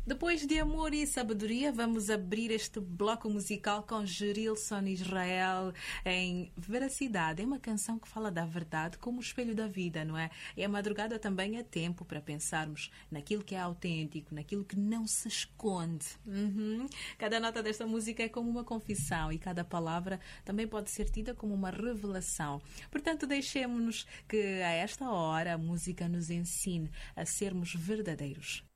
Depois de Amor e Sabedoria, vamos abrir este bloco musical com Gerilson Israel em Veracidade. É uma canção que fala da verdade como o espelho da vida, não é? E a madrugada também é tempo para pensarmos naquilo que é autêntico, naquilo que não se esconde. Cada nota desta música é como uma confissão e cada palavra também pode ser tida como uma revelação. Portanto, deixemos-nos que a esta hora a música nos ensine a sermos verdadeiros.